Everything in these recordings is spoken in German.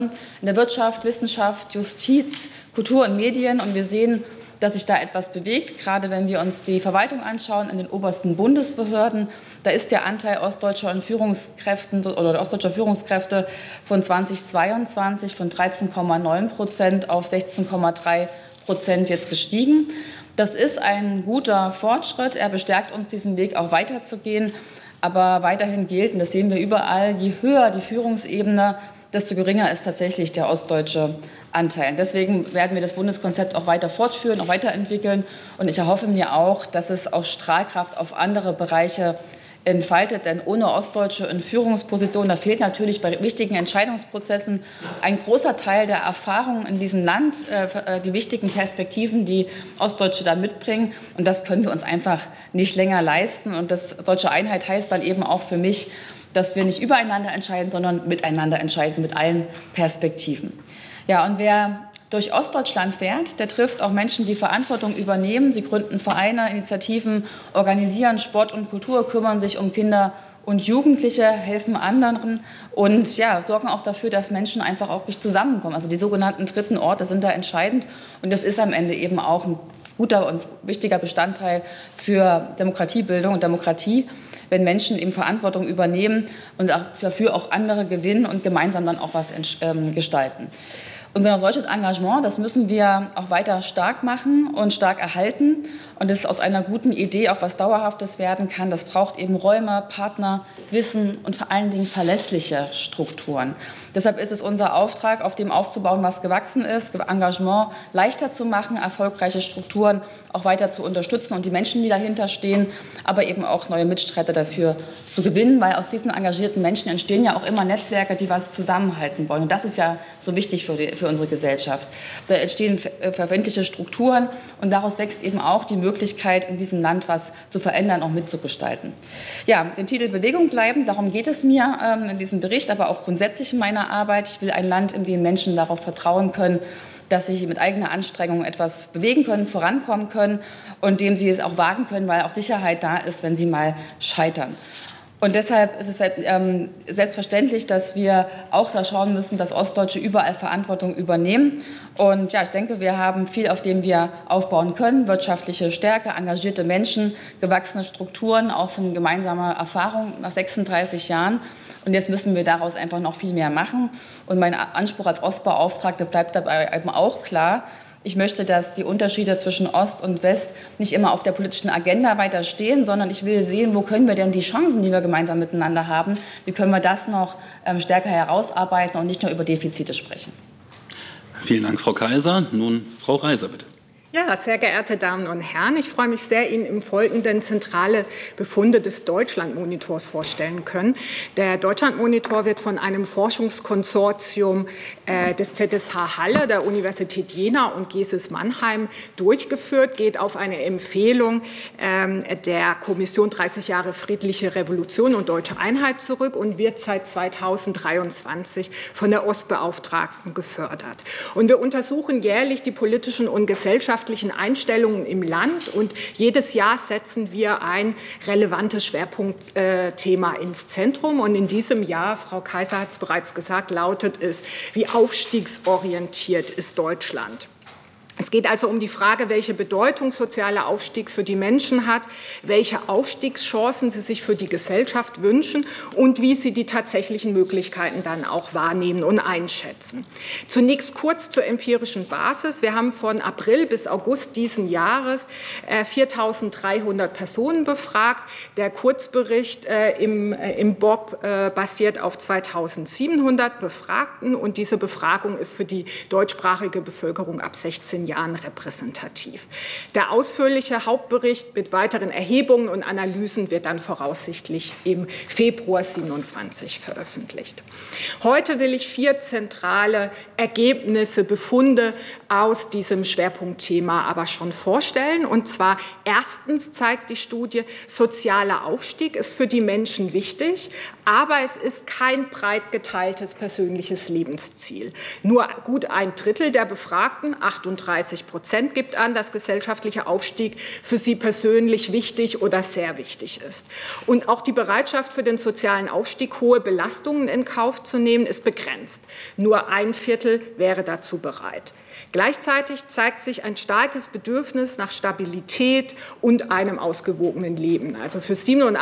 in der Wirtschaft, Wissenschaft, Justiz, Kultur und Medien. Und wir sehen, dass sich da etwas bewegt, gerade wenn wir uns die Verwaltung anschauen in den obersten Bundesbehörden. Da ist der Anteil ostdeutscher Führungskräfte von 2022 von 13,9% auf 16,3% jetzt gestiegen. Das ist ein guter Fortschritt. Er bestärkt uns, diesen Weg auch weiterzugehen. Aber weiterhin gilt, und das sehen wir überall, je höher die Führungsebene, desto geringer ist tatsächlich der ostdeutsche Anteil. Deswegen werden wir das Bundeskonzept auch weiter fortführen, auch weiterentwickeln. Und ich erhoffe mir auch, dass es auch Strahlkraft auf andere Bereiche entfaltet. Denn ohne Ostdeutsche in Führungspositionen, da fehlt natürlich bei wichtigen Entscheidungsprozessen ein großer Teil der Erfahrungen in diesem Land, die wichtigen Perspektiven, die Ostdeutsche da mitbringen. Und das können wir uns einfach nicht länger leisten. Und das deutsche Einheit heißt dann eben auch für mich, dass wir nicht übereinander entscheiden, sondern miteinander entscheiden, mit allen Perspektiven. Ja, und wer durch Ostdeutschland fährt, der trifft auch Menschen, die Verantwortung übernehmen. Sie gründen Vereine, Initiativen, organisieren Sport und Kultur, kümmern sich um Kinder und Jugendliche, helfen anderen und ja, sorgen auch dafür, dass Menschen einfach auch nicht zusammenkommen. Also die sogenannten dritten Orte sind da entscheidend. Und das ist am Ende eben auch ein guter und wichtiger Bestandteil für Demokratiebildung und Demokratie, wenn Menschen eben Verantwortung übernehmen und dafür auch andere gewinnen und gemeinsam dann auch was gestalten. Und genau solches Engagement, das müssen wir auch weiter stark machen und stark erhalten. Und das aus einer guten Idee auch was Dauerhaftes werden kann. Das braucht eben Räume, Partner, Wissen und vor allen Dingen verlässliche Strukturen. Deshalb ist es unser Auftrag, auf dem aufzubauen, was gewachsen ist, Engagement leichter zu machen, erfolgreiche Strukturen auch weiter zu unterstützen und die Menschen, die dahinter stehen, aber eben auch neue Mitstreiter dafür zu gewinnen, weil aus diesen engagierten Menschen entstehen ja auch immer Netzwerke, die was zusammenhalten wollen. Und das ist ja so wichtig für unsere Gesellschaft. Da entstehen verbindliche Strukturen und daraus wächst eben auch die Möglichkeit, in diesem Land was zu verändern, auch mitzugestalten. Ja, den Titel Bewegung bleiben, darum geht es mir in diesem Bericht, aber auch grundsätzlich in meiner Arbeit. Ich will ein Land, in dem Menschen darauf vertrauen können, dass sie mit eigener Anstrengung etwas bewegen können, vorankommen können und dem sie es auch wagen können, weil auch Sicherheit da ist, wenn sie mal scheitern. Und deshalb ist es selbstverständlich, dass wir auch da schauen müssen, dass Ostdeutsche überall Verantwortung übernehmen. Und ja, ich denke, wir haben viel, auf dem wir aufbauen können. Wirtschaftliche Stärke, engagierte Menschen, gewachsene Strukturen, auch von gemeinsamer Erfahrung nach 36 Jahren. Und jetzt müssen wir daraus einfach noch viel mehr machen. Und mein Anspruch als Ostbeauftragte bleibt dabei eben auch klar. Ich möchte, dass die Unterschiede zwischen Ost und West nicht immer auf der politischen Agenda weiter stehen, sondern ich will sehen, wo können wir denn die Chancen, die wir gemeinsam miteinander haben, wie können wir das noch stärker herausarbeiten und nicht nur über Defizite sprechen. Vielen Dank, Frau Kaiser. Nun Frau Reiser, bitte. Ja, sehr geehrte Damen und Herren, ich freue mich sehr, Ihnen im Folgenden zentrale Befunde des Deutschlandmonitors vorstellen können. Der Deutschlandmonitor wird von einem Forschungskonsortium des ZSH Halle, der Universität Jena und GESIS Mannheim durchgeführt, geht auf eine Empfehlung der Kommission 30 Jahre friedliche Revolution und deutsche Einheit zurück und wird seit 2023 von der Ostbeauftragten gefördert. Und wir untersuchen jährlich die politischen und gesellschaftlichen Einstellungen im Land und jedes Jahr setzen wir ein relevantes Schwerpunktthema ins Zentrum. Und in diesem Jahr, Frau Kaiser hat es bereits gesagt, lautet es, wie aufstiegsorientiert ist Deutschland? Es geht also um die Frage, welche Bedeutung sozialer Aufstieg für die Menschen hat, welche Aufstiegschancen sie sich für die Gesellschaft wünschen und wie sie die tatsächlichen Möglichkeiten dann auch wahrnehmen und einschätzen. Zunächst kurz zur empirischen Basis. Wir haben von April bis August diesen Jahres 4.300 Personen befragt. Der Kurzbericht im BOB basiert auf 2.700 Befragten und diese Befragung ist für die deutschsprachige Bevölkerung ab 16 Jahren repräsentativ. Der ausführliche Hauptbericht mit weiteren Erhebungen und Analysen wird dann voraussichtlich im Februar 27 veröffentlicht. Heute will ich 4 zentrale Ergebnisse, Befunde aus diesem Schwerpunktthema aber schon vorstellen. Und zwar erstens zeigt die Studie, sozialer Aufstieg ist für die Menschen wichtig, aber es ist kein breit geteiltes persönliches Lebensziel. Nur gut ein Drittel der Befragten, 38 31% gibt an, dass gesellschaftlicher Aufstieg für sie persönlich wichtig oder sehr wichtig ist. Und auch die Bereitschaft für den sozialen Aufstieg, hohe Belastungen in Kauf zu nehmen, ist begrenzt. Nur 1/4 wäre dazu bereit. Gleichzeitig zeigt sich ein starkes Bedürfnis nach Stabilität und einem ausgewogenen Leben. Also für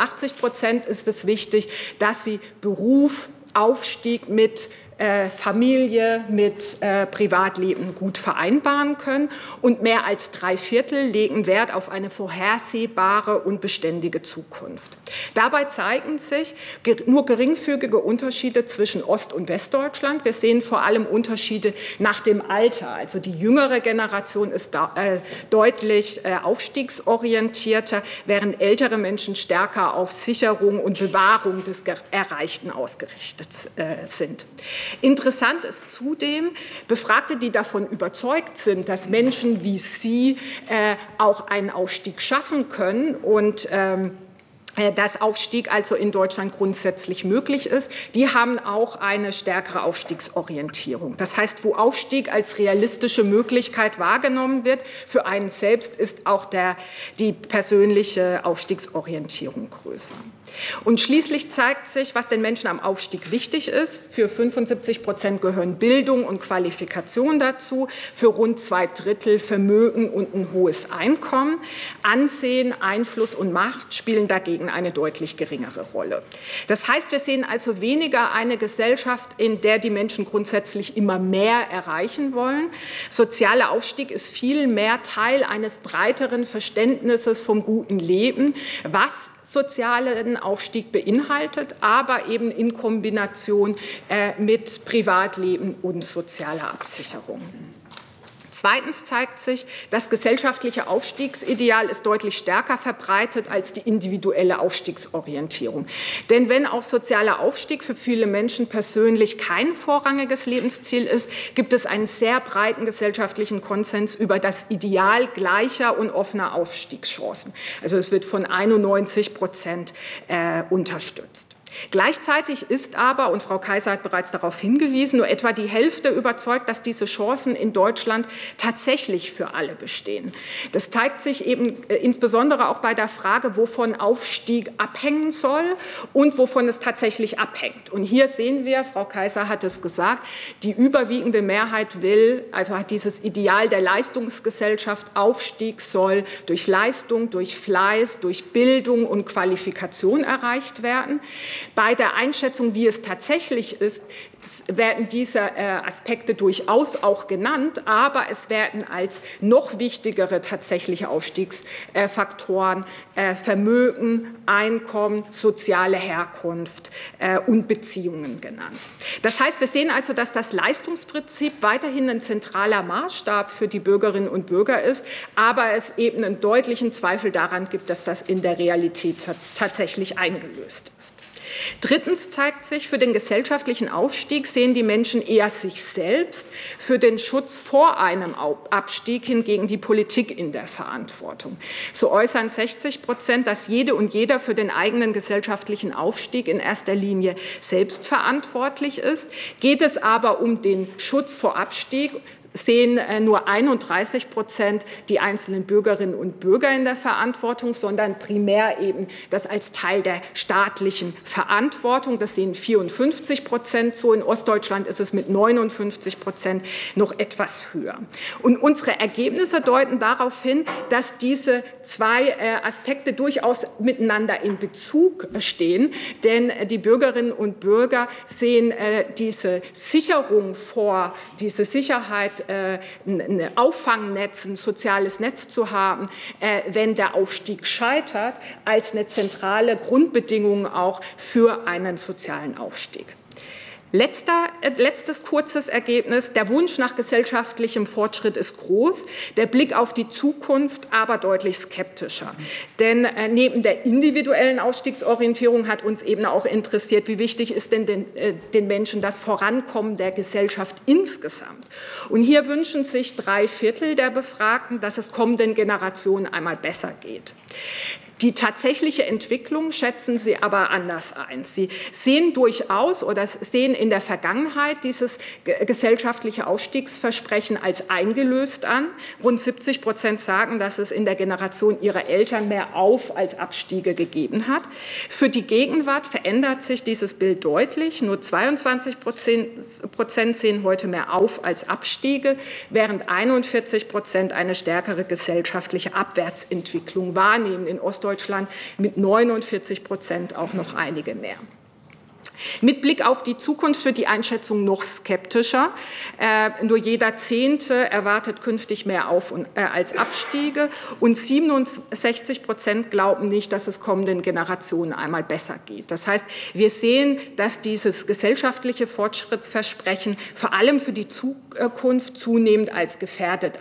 87% ist es wichtig, dass sie Beruf, Aufstieg mit Familie, mit Privatleben gut vereinbaren können. Und mehr als 3/4 legen Wert auf eine vorhersehbare und beständige Zukunft. Dabei zeigen sich nur geringfügige Unterschiede zwischen Ost- und Westdeutschland. Wir sehen vor allem Unterschiede nach dem Alter. Also die jüngere Generation ist deutlich aufstiegsorientierter, während ältere Menschen stärker auf Sicherung und Bewahrung des Erreichten ausgerichtet sind. Interessant ist zudem, Befragte, die davon überzeugt sind, dass Menschen wie Sie auch einen Aufstieg schaffen können und dass Aufstieg also in Deutschland grundsätzlich möglich ist, die haben auch eine stärkere Aufstiegsorientierung. Das heißt, wo Aufstieg als realistische Möglichkeit wahrgenommen wird, für einen selbst ist auch die persönliche Aufstiegsorientierung größer. Und schließlich zeigt sich, was den Menschen am Aufstieg wichtig ist. Für 75% gehören Bildung und Qualifikation dazu, für rund 2/3 Vermögen und ein hohes Einkommen. Ansehen, Einfluss und Macht spielen dagegen eine deutlich geringere Rolle. Das heißt, wir sehen also weniger eine Gesellschaft, in der die Menschen grundsätzlich immer mehr erreichen wollen. Sozialer Aufstieg ist viel mehr Teil eines breiteren Verständnisses vom guten Leben, was sozialen Aufstieg beinhaltet, aber eben in Kombination mit Privatleben und sozialer Absicherung. Zweitens zeigt sich, das gesellschaftliche Aufstiegsideal ist deutlich stärker verbreitet als die individuelle Aufstiegsorientierung. Denn wenn auch sozialer Aufstieg für viele Menschen persönlich kein vorrangiges Lebensziel ist, gibt es einen sehr breiten gesellschaftlichen Konsens über das Ideal gleicher und offener Aufstiegschancen. Also es wird von 91% unterstützt. Gleichzeitig ist aber, und Frau Kaiser hat bereits darauf hingewiesen, nur etwa die Hälfte überzeugt, dass diese Chancen in Deutschland tatsächlich für alle bestehen. Das zeigt sich eben insbesondere auch bei der Frage, wovon Aufstieg abhängen soll und wovon es tatsächlich abhängt. Und hier sehen wir, Frau Kaiser hat es gesagt, die überwiegende Mehrheit will, also hat dieses Ideal der Leistungsgesellschaft, Aufstieg soll durch Leistung, durch Fleiß, durch Bildung und Qualifikation erreicht werden. Bei der Einschätzung, wie es tatsächlich ist, werden diese Aspekte durchaus auch genannt, aber es werden als noch wichtigere tatsächliche Aufstiegsfaktoren Vermögen, Einkommen, soziale Herkunft und Beziehungen genannt. Das heißt, wir sehen also, dass das Leistungsprinzip weiterhin ein zentraler Maßstab für die Bürgerinnen und Bürger ist, aber es eben einen deutlichen Zweifel daran gibt, dass das in der Realität tatsächlich eingelöst ist. Drittens zeigt sich, für den gesellschaftlichen Aufstieg sehen die Menschen eher sich selbst, für den Schutz vor einem Abstieg hingegen die Politik in der Verantwortung. So äußern 60%, dass jede und jeder für den eigenen gesellschaftlichen Aufstieg in erster Linie selbst verantwortlich ist. Geht es aber um den Schutz vor Abstieg, sehen nur 31% die einzelnen Bürgerinnen und Bürger in der Verantwortung, sondern primär eben das als Teil der staatlichen Verantwortung. Das sehen 54% so. In Ostdeutschland ist es mit 59% noch etwas höher. Und unsere Ergebnisse deuten darauf hin, dass diese zwei Aspekte durchaus miteinander in Bezug stehen, denn die Bürgerinnen und Bürger sehen diese Sicherung vor, diese Sicherheit, ein Auffangnetz, ein soziales Netz zu haben, wenn der Aufstieg scheitert, als eine zentrale Grundbedingung auch für einen sozialen Aufstieg. Letztes kurzes Ergebnis. Der Wunsch nach gesellschaftlichem Fortschritt ist groß, der Blick auf die Zukunft aber deutlich skeptischer. Denn neben der individuellen Aufstiegsorientierung hat uns eben auch interessiert, wie wichtig ist denn den Menschen das Vorankommen der Gesellschaft insgesamt. Und hier wünschen sich 3/4 der Befragten, dass es kommenden Generationen einmal besser geht. Die tatsächliche Entwicklung schätzen Sie aber anders ein. Sie sehen durchaus oder sehen in der Vergangenheit dieses gesellschaftliche Aufstiegsversprechen als eingelöst an. Rund 70% sagen, dass es in der Generation ihrer Eltern mehr Auf- als Abstiege gegeben hat. Für die Gegenwart verändert sich dieses Bild deutlich. Nur 22% sehen heute mehr Auf- als Abstiege, während 41% eine stärkere gesellschaftliche Abwärtsentwicklung wahrnehmen. In Ostdeutschland mit 49% auch noch einige mehr. Mit Blick auf die Zukunft wird die Einschätzung noch skeptischer. Nur jeder Zehnte erwartet künftig mehr Auf- als Abstiege und 67% glauben nicht, dass es kommenden Generationen einmal besser geht. Das heißt, wir sehen, dass dieses gesellschaftliche Fortschrittsversprechen vor allem für die Zukunft zunehmend als gefährdet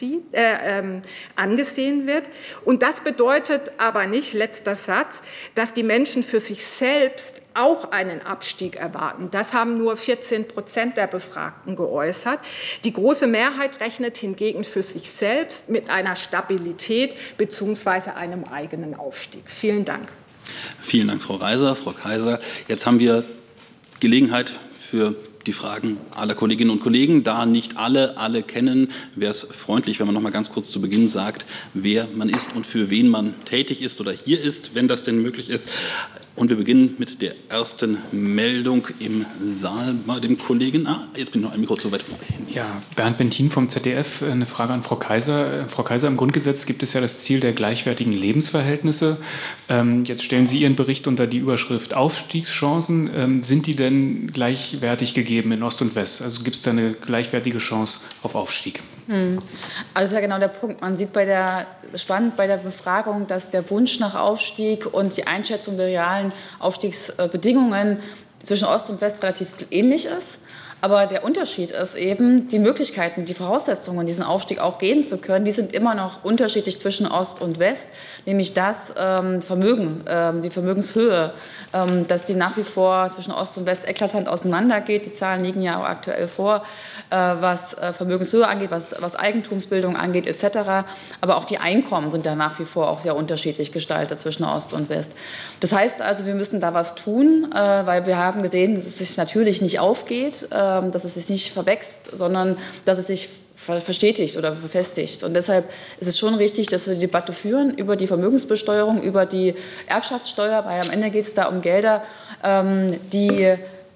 angesehen wird. Und das bedeutet aber nicht, letzter Satz, dass die Menschen für sich selbst auch einen Abstieg erwarten. Das haben nur 14% der Befragten geäußert. Die große Mehrheit rechnet hingegen für sich selbst mit einer Stabilität bzw. einem eigenen Aufstieg. Vielen Dank. Vielen Dank, Frau Reiser. Frau Kaiser, jetzt haben wir Gelegenheit für die Fragen aller Kolleginnen und Kollegen. Da nicht alle kennen, wäre es freundlich, wenn man noch mal ganz kurz zu Beginn sagt, wer man ist und für wen man tätig ist oder hier ist, wenn das denn möglich ist. Und wir beginnen mit der ersten Meldung im Saal bei dem Kollegen. Jetzt bin ich noch ein Mikro zu weit vorhin. Ja, Bernd Bentin vom ZDF. Eine Frage an Frau Kaiser. Frau Kaiser, im Grundgesetz gibt es ja das Ziel der gleichwertigen Lebensverhältnisse. Jetzt stellen Sie Ihren Bericht unter die Überschrift Aufstiegschancen. Sind die denn gleichwertig gegeben in Ost und West? Also gibt es da eine gleichwertige Chance auf Aufstieg? Also das ist ja genau der Punkt. Man sieht spannend bei der Befragung, dass der Wunsch nach Aufstieg und die Einschätzung der realen Aufstiegsbedingungen zwischen Ost und West relativ ähnlich ist. Aber der Unterschied ist eben, die Möglichkeiten, die Voraussetzungen, diesen Aufstieg auch gehen zu können, die sind immer noch unterschiedlich zwischen Ost und West. Nämlich das Vermögen, die Vermögenshöhe, dass die nach wie vor zwischen Ost und West eklatant auseinandergeht. Die Zahlen liegen ja auch aktuell vor, was Vermögenshöhe angeht, was Eigentumsbildung angeht etc. Aber auch die Einkommen sind ja nach wie vor auch sehr unterschiedlich gestaltet zwischen Ost und West. Das heißt also, wir müssen da was tun, weil wir haben gesehen, dass es sich natürlich nicht aufgeht, dass es sich nicht verwächst, sondern dass es sich verstetigt oder verfestigt. Und deshalb ist es schon richtig, dass wir die Debatte führen über die Vermögensbesteuerung, über die Erbschaftssteuer, weil am Ende geht es da um Gelder, die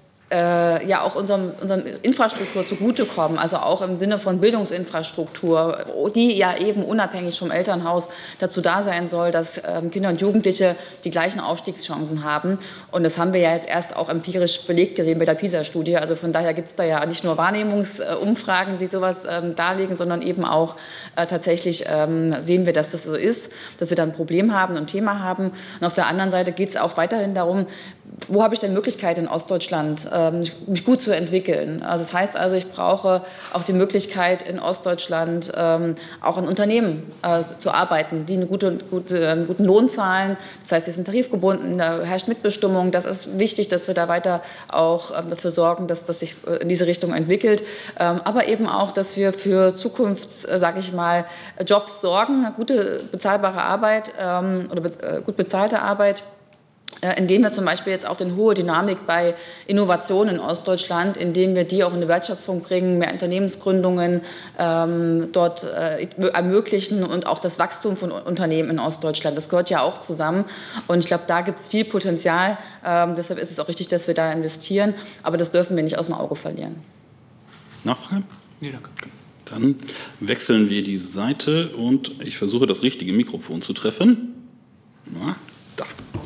ja auch unseren Infrastruktur zugutekommen, also auch im Sinne von Bildungsinfrastruktur, die ja eben unabhängig vom Elternhaus dazu da sein soll, dass Kinder und Jugendliche die gleichen Aufstiegschancen haben. Und das haben wir ja jetzt erst auch empirisch belegt gesehen bei der PISA-Studie. Also von daher gibt es da ja nicht nur Wahrnehmungsumfragen, die sowas darlegen, sondern eben auch tatsächlich sehen wir, dass das so ist, dass wir da ein Problem haben und ein Thema haben. Und auf der anderen Seite geht es auch weiterhin darum, wo habe ich denn Möglichkeit in Ostdeutschland, mich gut zu entwickeln. Also das heißt also, ich brauche auch die Möglichkeit in Ostdeutschland auch in Unternehmen zu arbeiten, die einen guten Lohn zahlen. Das heißt, sie sind tarifgebunden, da herrscht Mitbestimmung. Das ist wichtig, dass wir da weiter auch dafür sorgen, dass das sich in diese Richtung entwickelt. Aber eben auch, dass wir für sage ich mal, Jobs sorgen, gute bezahlbare Arbeit oder gut bezahlte Arbeit, indem wir zum Beispiel jetzt auch die hohe Dynamik bei Innovationen in Ostdeutschland, indem wir die auch in die Wertschöpfung bringen, mehr Unternehmensgründungen dort ermöglichen und auch das Wachstum von Unternehmen in Ostdeutschland. Das gehört ja auch zusammen. Und ich glaube, da gibt es viel Potenzial. Deshalb ist es auch richtig, dass wir da investieren. Aber das dürfen wir nicht aus dem Auge verlieren. Nachfrage? Nee, danke. Dann wechseln wir die Seite und ich versuche, das richtige Mikrofon zu treffen. Na, da.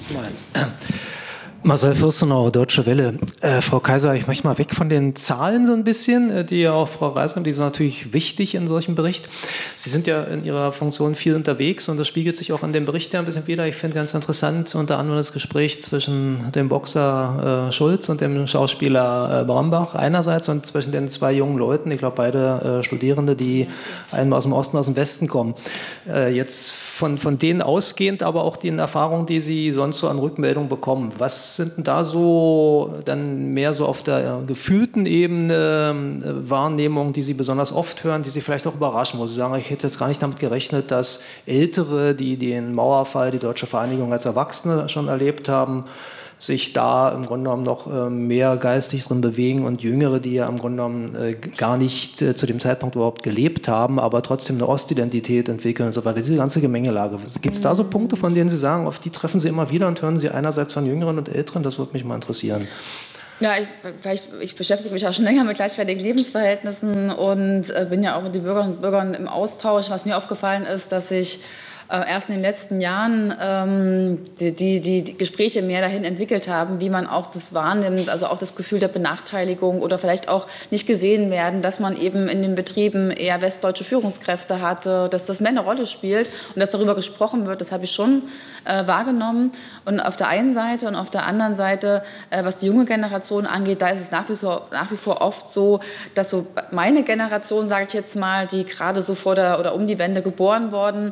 Marcel Fürstenau, Deutsche Welle. Frau Kaiser, ich möchte mal weg von den Zahlen so ein bisschen, die ja auch Frau Reiser, die sind natürlich wichtig in solchem Bericht. Sie sind ja in Ihrer Funktion viel unterwegs und das spiegelt sich auch in dem Bericht ja ein bisschen wieder. Ich finde ganz interessant, unter anderem das Gespräch zwischen dem Boxer Schulz und dem Schauspieler Brambach einerseits und zwischen den zwei jungen Leuten, ich glaube beide Studierende, die einmal aus dem Osten, aus dem Westen kommen. Jetzt von denen ausgehend, aber auch den Erfahrungen, die Sie sonst so an Rückmeldungen bekommen. Was Was sind denn da so dann mehr so auf der gefühlten Ebene Wahrnehmungen, die Sie besonders oft hören, die Sie vielleicht auch überraschen, wo Sie sagen, ich hätte jetzt gar nicht damit gerechnet, dass Ältere, die den Mauerfall, die Deutsche Vereinigung als Erwachsene schon erlebt haben, sich da im Grunde genommen noch mehr geistig drin bewegen und Jüngere, die ja im Grunde genommen gar nicht zu dem Zeitpunkt überhaupt gelebt haben, aber trotzdem eine Ostidentität entwickeln und so weiter. Diese ganze Gemengelage. Gibt es da so Punkte, von denen Sie sagen, auf die treffen Sie immer wieder und hören Sie einerseits von Jüngeren und Älteren? Das würde mich mal interessieren. Ja, ich beschäftige mich auch schon länger mit gleichwertigen Lebensverhältnissen und bin ja auch mit den Bürgerinnen und Bürgern im Austausch. Was mir aufgefallen ist, dass ich erst in den letzten Jahren die Gespräche mehr dahin entwickelt haben, wie man auch das wahrnimmt, also auch das Gefühl der Benachteiligung oder vielleicht auch nicht gesehen werden, dass man eben in den Betrieben eher westdeutsche Führungskräfte hatte, dass das mehr eine Rolle spielt und dass darüber gesprochen wird, das habe ich schon wahrgenommen. Und auf der einen Seite und auf der anderen Seite, was die junge Generation angeht, da ist es nach wie vor oft so, dass so meine Generation, sage ich jetzt mal, die gerade so vor der oder um die Wende geboren worden,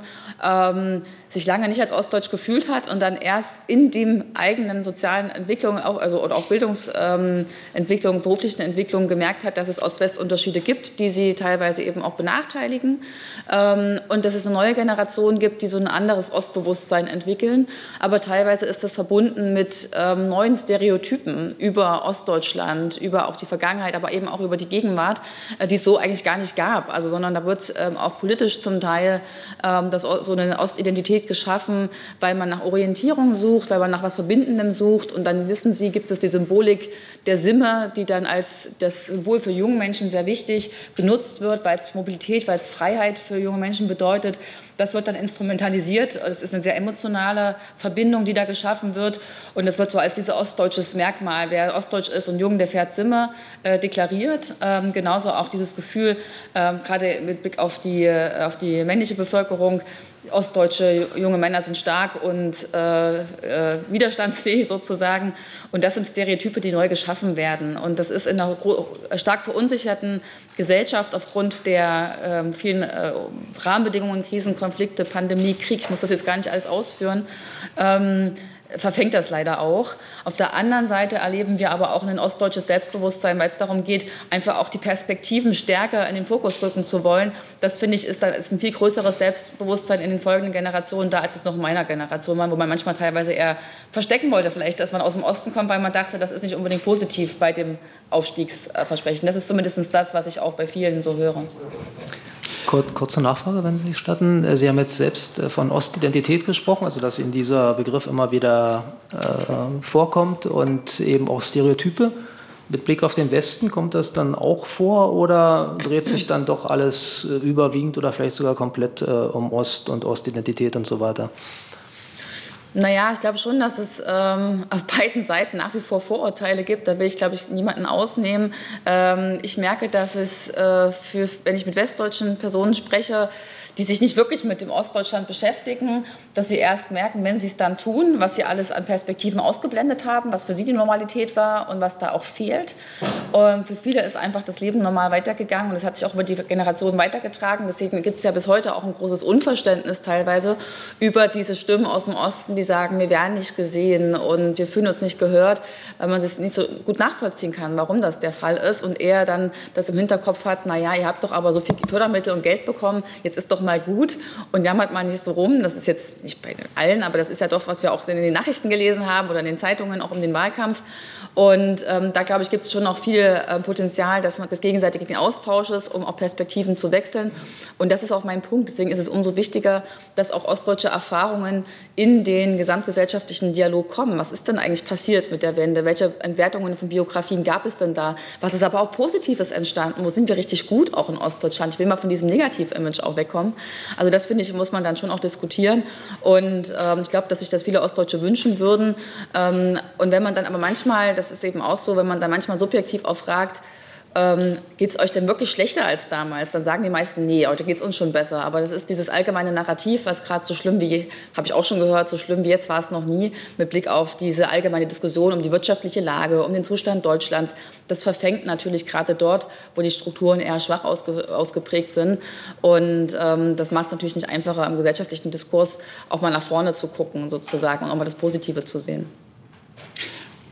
sich lange nicht als ostdeutsch gefühlt hat und dann erst in dem eigenen sozialen Entwicklung oder auch Bildungsentwicklung, beruflichen Entwicklung gemerkt hat, dass es Ost-West-Unterschiede gibt, die sie teilweise eben auch benachteiligen und dass es eine neue Generation gibt, die so ein anderes Ostbewusstsein entwickeln. Aber teilweise ist das verbunden mit neuen Stereotypen über Ostdeutschland, über auch die Vergangenheit, aber eben auch über die Gegenwart, die es so eigentlich gar nicht gab. Also, sondern da wird auch politisch zum Teil so eine Ostidentität geschaffen, weil man nach Orientierung sucht, weil man nach was Verbindendem sucht. Und dann wissen Sie, gibt es die Symbolik der Simme, die dann als das Symbol für junge Menschen sehr wichtig genutzt wird, weil es Mobilität, weil es Freiheit für junge Menschen bedeutet. Das wird dann instrumentalisiert. Es ist eine sehr emotionale Verbindung, die da geschaffen wird. Und das wird so als dieses ostdeutsches Merkmal, wer ostdeutsch ist und jung, der fährt Simme, deklariert. Genauso auch dieses Gefühl, gerade mit Blick auf die männliche Bevölkerung, ostdeutsche junge Männer sind stark und widerstandsfähig sozusagen. Und das sind Stereotype, die neu geschaffen werden. Und das ist in einer stark verunsicherten Gesellschaft aufgrund der vielen Rahmenbedingungen, Krisen, Konflikte, Pandemie, Krieg, ich muss das jetzt gar nicht alles ausführen, verfängt das leider auch. Auf der anderen Seite erleben wir aber auch ein ostdeutsches Selbstbewusstsein, weil es darum geht, einfach auch die Perspektiven stärker in den Fokus rücken zu wollen. Das, finde ich, ist ein viel größeres Selbstbewusstsein in den folgenden Generationen da, als es noch in meiner Generation war, wo man manchmal teilweise eher verstecken wollte, vielleicht, dass man aus dem Osten kommt, weil man dachte, das ist nicht unbedingt positiv bei dem Aufstiegsversprechen. Das ist zumindest das, was ich auch bei vielen so höre. Kurze Nachfrage, wenn Sie gestatten. Sie haben jetzt selbst von Ostidentität gesprochen, also dass Ihnen dieser Begriff immer wieder vorkommt und eben auch Stereotype. Mit Blick auf den Westen kommt das dann auch vor oder dreht sich dann doch alles überwiegend oder vielleicht sogar komplett um Ost und Ostidentität und so weiter? Naja, ich glaube schon, dass es auf beiden Seiten nach wie vor Vorurteile gibt. Da will ich, glaube ich, niemanden ausnehmen. Ich merke, dass es, wenn ich mit westdeutschen Personen spreche, die sich nicht wirklich mit dem Ostdeutschland beschäftigen, dass sie erst merken, wenn sie es dann tun, was sie alles an Perspektiven ausgeblendet haben, was für sie die Normalität war und was da auch fehlt. Und für viele ist einfach das Leben normal weitergegangen und es hat sich auch über die Generationen weitergetragen. Deswegen gibt es ja bis heute auch ein großes Unverständnis teilweise über diese Stimmen aus dem Osten, die sagen, wir werden nicht gesehen und wir fühlen uns nicht gehört, weil man das nicht so gut nachvollziehen kann, warum das der Fall ist und eher dann das im Hinterkopf hat, naja, ihr habt doch aber so viel Fördermittel und Geld bekommen, jetzt ist doch mal gut und jammert mal nicht so rum. Das ist jetzt nicht bei allen, aber das ist ja doch, was wir auch in den Nachrichten gelesen haben oder in den Zeitungen, auch um den Wahlkampf. Und da, glaube ich, gibt es schon noch viel Potenzial, dass man das gegenseitigen Austausch ist, um auch Perspektiven zu wechseln. Und das ist auch mein Punkt. Deswegen ist es umso wichtiger, dass auch ostdeutsche Erfahrungen in den gesamtgesellschaftlichen Dialog kommen. Was ist denn eigentlich passiert mit der Wende? Welche Entwertungen von Biografien gab es denn da? Was ist aber auch Positives entstanden? Wo sind wir richtig gut, auch in Ostdeutschland? Ich will mal von diesem Negativ-Image auch wegkommen. Also das, finde ich, muss man dann schon auch diskutieren. Und ich glaube, dass sich das viele Ostdeutsche wünschen würden. Und wenn man dann aber manchmal, das ist eben auch so, wenn man dann manchmal subjektiv auch fragt, geht es euch denn wirklich schlechter als damals? Dann sagen die meisten, nee, heute geht es uns schon besser. Aber das ist dieses allgemeine Narrativ, was gerade so schlimm wie, habe ich auch schon gehört, so schlimm wie jetzt war es noch nie, mit Blick auf diese allgemeine Diskussion um die wirtschaftliche Lage, um den Zustand Deutschlands. Das verfängt natürlich gerade dort, wo die Strukturen eher schwach ausgeprägt sind. Und das macht es natürlich nicht einfacher, im gesellschaftlichen Diskurs auch mal nach vorne zu gucken, sozusagen, und auch mal das Positive zu sehen.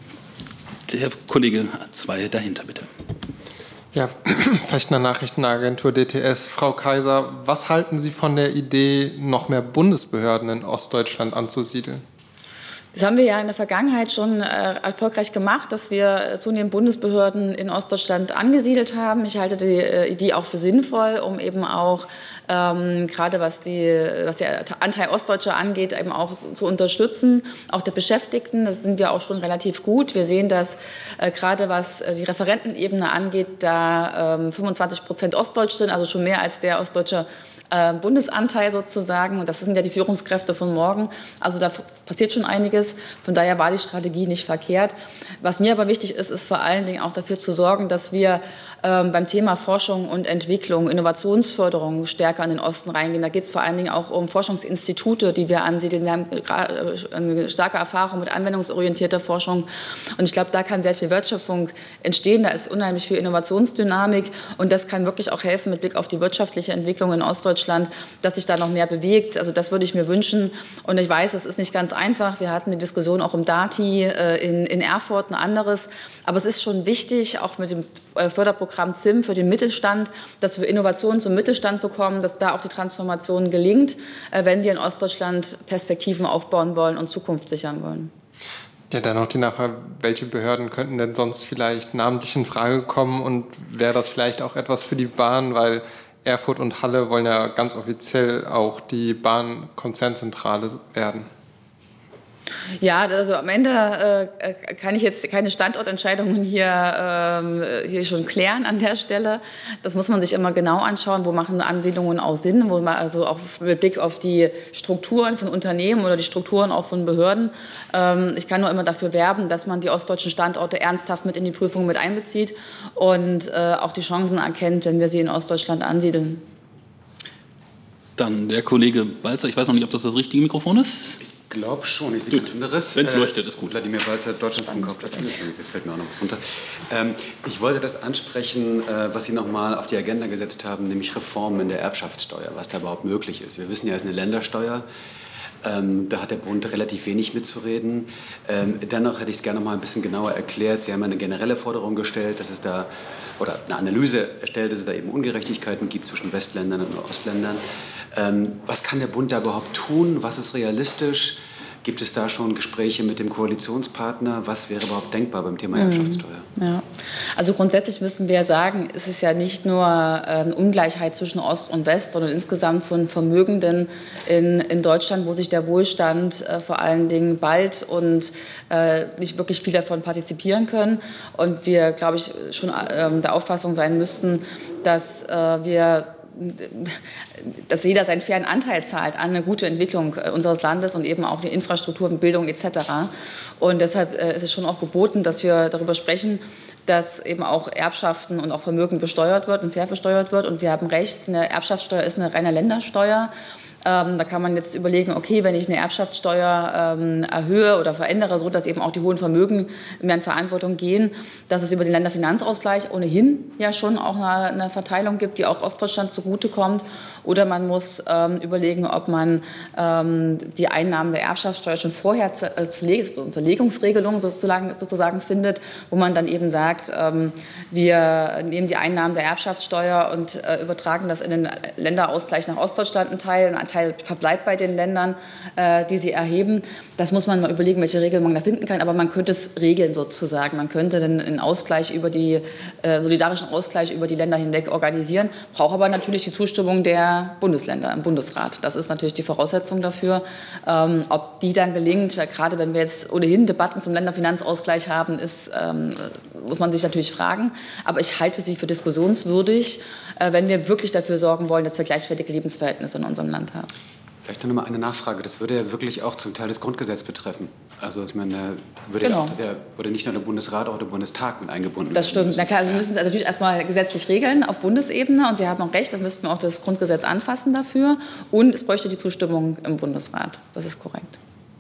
Der Kollege 2 dahinter, bitte. Ja, Fechtner Nachrichtenagentur DTS. Frau Kaiser, was halten Sie von der Idee, noch mehr Bundesbehörden in Ostdeutschland anzusiedeln? Das haben wir ja in der Vergangenheit schon erfolgreich gemacht, dass wir zunehmend Bundesbehörden in Ostdeutschland angesiedelt haben. Ich halte die Idee auch für sinnvoll, um eben auch gerade was der Anteil Ostdeutscher angeht, eben auch zu unterstützen, auch der Beschäftigten. Das sind wir auch schon relativ gut. Wir sehen, dass gerade was die Referentenebene angeht, da 25% Ostdeutsch sind, also schon mehr als der ostdeutsche Bundesanteil sozusagen. Und das sind ja die Führungskräfte von morgen. Also da passiert schon einiges. Von daher war die Strategie nicht verkehrt. Was mir aber wichtig ist, ist vor allen Dingen auch dafür zu sorgen, dass wir beim Thema Forschung und Entwicklung, Innovationsförderung stärker in den Osten reingehen. Da geht es vor allen Dingen auch um Forschungsinstitute, die wir ansiedeln. Wir haben eine starke Erfahrung mit anwendungsorientierter Forschung. Und ich glaube, da kann sehr viel Wertschöpfung entstehen. Da ist unheimlich viel Innovationsdynamik. Und das kann wirklich auch helfen mit Blick auf die wirtschaftliche Entwicklung in Ostdeutschland, dass sich da noch mehr bewegt. Also das würde ich mir wünschen. Und ich weiß, es ist nicht ganz einfach. Wir hatten die Diskussion auch um DATI in Erfurt, ein anderes. Aber es ist schon wichtig, auch mit dem Förderprogramm ZIM für den Mittelstand, dass wir Innovationen zum Mittelstand bekommen, dass da auch die Transformation gelingt, wenn wir in Ostdeutschland Perspektiven aufbauen wollen und Zukunft sichern wollen. Ja, dann noch die Nachfrage, welche Behörden könnten denn sonst vielleicht namentlich in Frage kommen und wäre das vielleicht auch etwas für die Bahn, weil Erfurt und Halle wollen ja ganz offiziell auch die Bahnkonzernzentrale werden. Ja, also am Ende kann ich jetzt keine Standortentscheidungen hier schon klären an der Stelle. Das muss man sich immer genau anschauen, wo machen Ansiedlungen auch Sinn, wo man also auch mit Blick auf die Strukturen von Unternehmen oder die Strukturen auch von Behörden. Ich kann nur immer dafür werben, dass man die ostdeutschen Standorte ernsthaft mit in die Prüfung mit einbezieht und auch die Chancen erkennt, wenn wir sie in Ostdeutschland ansiedeln. Dann der Kollege Balzer. Ich weiß noch nicht, ob das richtige Mikrofon ist. Ich glaube schon. Ich sehe ein anderes. Wenn es leuchtet, ist gut. Vladimir Balzer, Deutschlandfunk Hauptstadt. Jetzt fällt mir auch noch was runter. Ich wollte das ansprechen, was Sie noch mal auf die Agenda gesetzt haben, nämlich Reformen in der Erbschaftssteuer, was da überhaupt möglich ist. Wir wissen ja, es ist eine Ländersteuer. Da hat der Bund relativ wenig mitzureden. Dennoch hätte ich es gerne noch mal ein bisschen genauer erklärt. Sie haben eine generelle Forderung gestellt, dass es da, oder eine Analyse erstellt, dass es da eben Ungerechtigkeiten gibt zwischen Westländern und Ostländern. Was kann der Bund da überhaupt tun? Was ist realistisch? Gibt es da schon Gespräche mit dem Koalitionspartner? Was wäre überhaupt denkbar beim Thema Erbschaftssteuer? Ja. Also grundsätzlich müssen wir sagen, es ist ja nicht nur Ungleichheit zwischen Ost und West, sondern insgesamt von Vermögenden in Deutschland, wo sich der Wohlstand vor allen Dingen bald und nicht wirklich viel davon partizipieren können. Und wir, glaube ich, schon der Auffassung sein müssten, dass jeder seinen fairen Anteil zahlt an eine gute Entwicklung unseres Landes und eben auch die Infrastruktur, Bildung etc. Und deshalb ist es schon auch geboten, dass wir darüber sprechen, dass eben auch Erbschaften und auch Vermögen besteuert wird und fair besteuert wird. Und Sie haben recht, eine Erbschaftssteuer ist eine reine Ländersteuer. Da kann man jetzt überlegen, okay, wenn ich eine Erbschaftssteuer erhöhe oder verändere, so dass eben auch die hohen Vermögen mehr in Verantwortung gehen, dass es über den Länderfinanzausgleich ohnehin ja schon auch eine Verteilung gibt, die auch Ostdeutschland zugutekommt. Oder man muss überlegen, ob man die Einnahmen der Erbschaftssteuer schon vorher zur Legungsregelung sozusagen findet, wo man dann eben sagt, wir nehmen die Einnahmen der Erbschaftssteuer und übertragen das in den Länderausgleich nach Ostdeutschland ein Teil verbleibt bei den Ländern, die sie erheben. Das muss man mal überlegen, welche Regeln man da finden kann. Aber man könnte es regeln sozusagen. Man könnte dann einen Ausgleich solidarischen Ausgleich über die Länder hinweg organisieren. Braucht aber natürlich die Zustimmung der Bundesländer im Bundesrat. Das ist natürlich die Voraussetzung dafür. Ob die dann gelingt, gerade wenn wir jetzt ohnehin Debatten zum Länderfinanzausgleich haben, muss man sich natürlich fragen. Aber ich halte sie für diskussionswürdig, wenn wir wirklich dafür sorgen wollen, dass wir gleichwertige Lebensverhältnisse in unserem Land haben. Vielleicht noch mal eine Nachfrage. Das würde ja wirklich auch zum Teil das Grundgesetz betreffen. Also ich meine, würde nicht nur der Bundesrat, auch der Bundestag mit eingebunden Das stimmt. Na klar, also wir müssen es natürlich erstmal gesetzlich regeln auf Bundesebene. Und Sie haben auch recht, dann müssten wir auch das Grundgesetz anfassen dafür. Und es bräuchte die Zustimmung im Bundesrat. Das ist korrekt.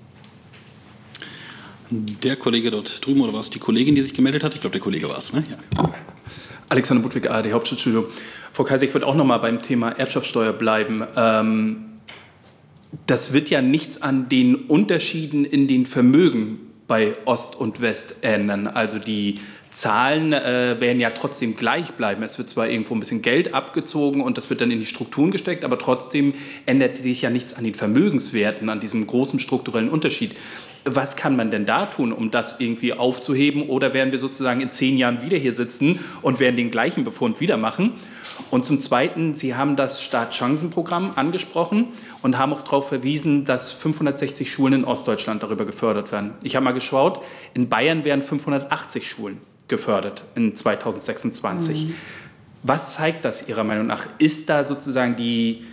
Der Kollege dort drüben, oder war es die Kollegin, die sich gemeldet hat? Ich glaube, der Kollege war es, ne? Ja. Alexander Budwig, ARD Hauptstadtstudio. Frau Kaiser, ich würde auch noch mal beim Thema Erbschaftssteuer bleiben. Das wird ja nichts an den Unterschieden in den Vermögen bei Ost und West ändern? Also die Zahlen werden ja trotzdem gleich bleiben. Es wird zwar irgendwo ein bisschen Geld abgezogen und das wird dann in die Strukturen gesteckt, aber trotzdem ändert sich ja nichts an den Vermögenswerten, an diesem großen strukturellen Unterschied. Was kann man denn da tun, um das irgendwie aufzuheben? Oder werden wir sozusagen in 10 Jahren wieder hier sitzen und werden den gleichen Befund wieder machen? Und zum Zweiten, Sie haben das Startchancenprogramm angesprochen und haben auch darauf verwiesen, dass 560 Schulen in Ostdeutschland darüber gefördert werden. Ich habe mal geschaut, in Bayern werden 580 Schulen gefördert in 2026. Was zeigt das Ihrer Meinung nach? Ist da sozusagen die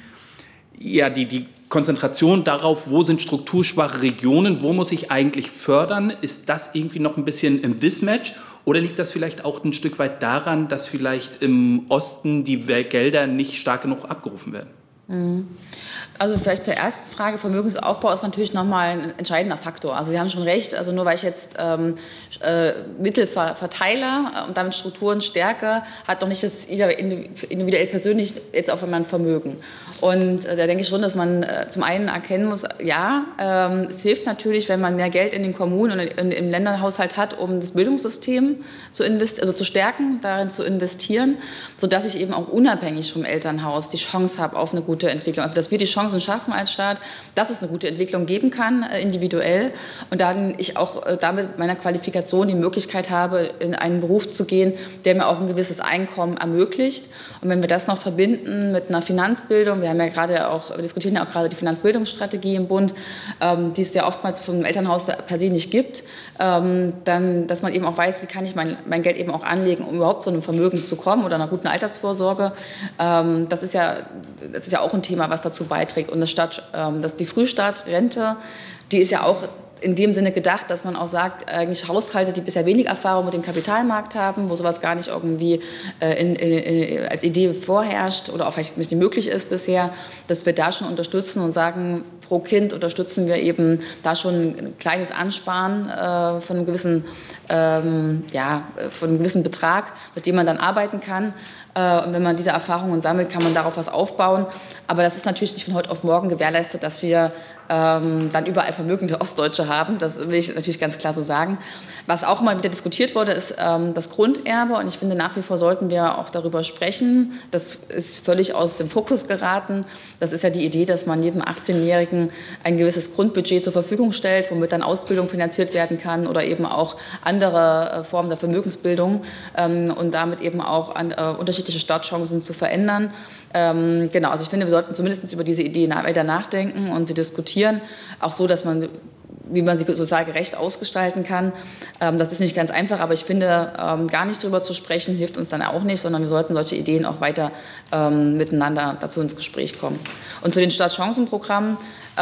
Konzentration darauf, wo sind strukturschwache Regionen, wo muss ich eigentlich fördern? Ist das irgendwie noch ein bisschen im Mismatch? Oder liegt das vielleicht auch ein Stück weit daran, dass vielleicht im Osten die Gelder nicht stark genug abgerufen werden? Also vielleicht zur ersten Frage, Vermögensaufbau ist natürlich nochmal ein entscheidender Faktor. Also Sie haben schon recht, also nur weil ich jetzt Mittel verteile und damit Strukturen stärke, hat doch nicht das individuell persönlich jetzt auf einmal ein Vermögen. Und da denke ich schon, dass man zum einen erkennen muss, ja, es hilft natürlich, wenn man mehr Geld in den Kommunen und im Länderhaushalt hat, um das Bildungssystem zu stärken, darin zu investieren, sodass ich eben auch unabhängig vom Elternhaus die Chance habe auf eine gute Entwicklung. Also dass wir die Chancen schaffen als Staat, dass es eine gute Entwicklung geben kann, individuell. Und dann ich auch damit meiner Qualifikation die Möglichkeit habe, in einen Beruf zu gehen, der mir auch ein gewisses Einkommen ermöglicht. Und wenn wir das noch verbinden mit einer Finanzbildung, wir diskutieren ja auch gerade die Finanzbildungsstrategie im Bund, die es ja oftmals vom Elternhaus per se nicht gibt, dann, dass man eben auch weiß, wie kann ich mein Geld eben auch anlegen, um überhaupt zu einem Vermögen zu kommen oder einer guten Altersvorsorge. Das ist ja auch ein Thema, was dazu beiträgt. Und die Frühstartrente, die ist ja auch in dem Sinne gedacht, dass man auch sagt, eigentlich Haushalte, die bisher wenig Erfahrung mit dem Kapitalmarkt haben, wo sowas gar nicht irgendwie als Idee vorherrscht oder auch vielleicht nicht möglich ist bisher, dass wir da schon unterstützen und sagen, pro Kind unterstützen wir eben da schon ein kleines Ansparen von einem gewissen Betrag, mit dem man dann arbeiten kann. Und wenn man diese Erfahrungen sammelt, kann man darauf was aufbauen. Aber das ist natürlich nicht von heute auf morgen gewährleistet, dass wir dann überall vermögende Ostdeutsche haben. Das will ich natürlich ganz klar so sagen. Was auch mal wieder diskutiert wurde, ist das Grunderbe. Und ich finde, nach wie vor sollten wir auch darüber sprechen. Das ist völlig aus dem Fokus geraten. Das ist ja die Idee, dass man jedem 18-Jährigen ein gewisses Grundbudget zur Verfügung stellt, womit dann Ausbildung finanziert werden kann oder eben auch andere Formen der Vermögensbildung und damit eben auch unterschiedliche Startchancen zu verändern. Genau, also ich finde, wir sollten zumindest über diese Idee weiter nachdenken und sie diskutieren, auch so, dass man, wie man sie sozial gerecht ausgestalten kann. Das ist nicht ganz einfach, aber ich finde, gar nicht darüber zu sprechen, hilft uns dann auch nicht, sondern wir sollten solche Ideen auch weiter miteinander dazu ins Gespräch kommen. Und zu den Startchancenprogrammen,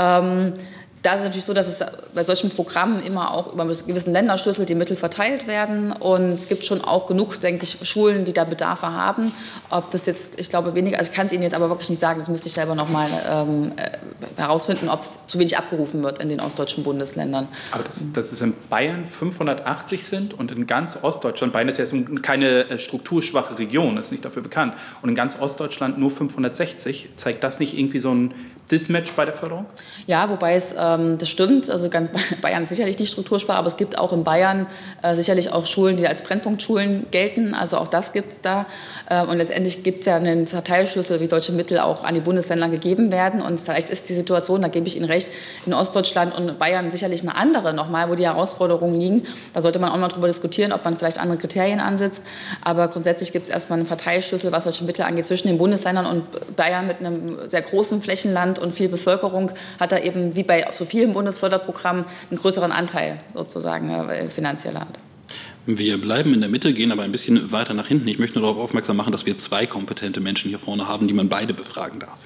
da ist es natürlich so, dass es bei solchen Programmen immer auch über einen gewissen Länderschlüssel die Mittel verteilt werden. Und es gibt schon auch genug, denke ich, Schulen, die da Bedarfe haben. Ob das jetzt, ich glaube, weniger, also ich kann es Ihnen jetzt aber wirklich nicht sagen, das müsste ich selber noch mal herausfinden, ob es zu wenig abgerufen wird in den ostdeutschen Bundesländern. Aber dass es in Bayern 580 sind und in ganz Ostdeutschland, Bayern ist ja keine strukturschwache Region, ist nicht dafür bekannt, und in ganz Ostdeutschland nur 560, zeigt das nicht irgendwie so ein Mismatch bei der Förderung? Ja, wobei es, das stimmt, also ganz Bayern ist sicherlich nicht strukturschwach, aber es gibt auch in Bayern sicherlich auch Schulen, die als Brennpunktschulen gelten, also auch das gibt es da. Und letztendlich gibt es ja einen Verteilschlüssel, wie solche Mittel auch an die Bundesländer gegeben werden. Und vielleicht ist die Situation, da gebe ich Ihnen recht, in Ostdeutschland und Bayern sicherlich eine andere nochmal, wo die Herausforderungen liegen. Da sollte man auch mal drüber diskutieren, ob man vielleicht andere Kriterien ansetzt. Aber grundsätzlich gibt es erstmal einen Verteilschlüssel, was solche Mittel angeht, zwischen den Bundesländern. Und Bayern mit einem sehr großen Flächenland und viel Bevölkerung hat da eben, wie bei so vielen Bundesförderprogrammen, einen größeren Anteil sozusagen finanzieller Art. Wir bleiben in der Mitte, gehen aber ein bisschen weiter nach hinten. Ich möchte nur darauf aufmerksam machen, dass wir zwei kompetente Menschen hier vorne haben, die man beide befragen darf.